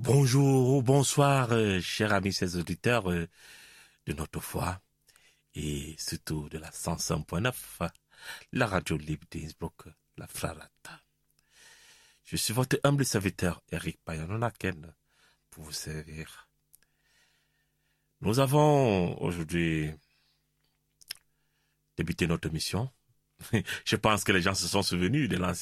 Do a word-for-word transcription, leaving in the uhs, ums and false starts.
Bonjour ou bonsoir, euh, chers amis, chers auditeurs euh, de notre foi et surtout de la cent cinq point neuf, la radio libre d'Innsbruck, la Frarata. Je suis votre humble serviteur, Eric Payanonaken, pour vous servir. Nous avons aujourd'hui débuté notre mission. Je pense que les gens se sont souvenus de l'ancien